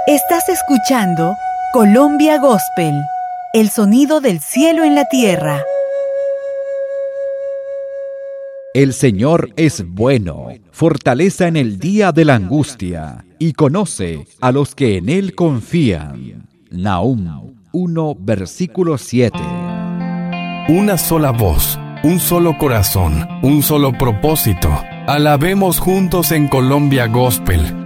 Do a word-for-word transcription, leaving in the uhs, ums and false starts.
Estás escuchando Colombia Gospel, el sonido del cielo en la tierra. El Señor es bueno, fortaleza en el día de la angustia, y conoce a los que en Él confían. Nahum uno, versículo siete. Una sola voz, un solo corazón, un solo propósito. Alabemos juntos en Colombia Gospel,